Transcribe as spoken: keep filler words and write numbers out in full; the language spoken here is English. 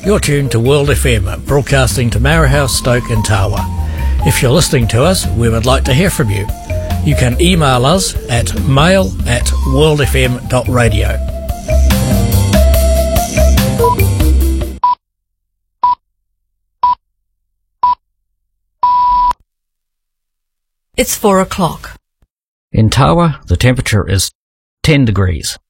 You're tuned to World F M, broadcasting to Marahouse, Stoke and Tawa. If you're listening to us, we would like to hear from you. You can email us at mail at worldfm dot radio. It's four o'clock. In Tawa, the temperature is ten degrees.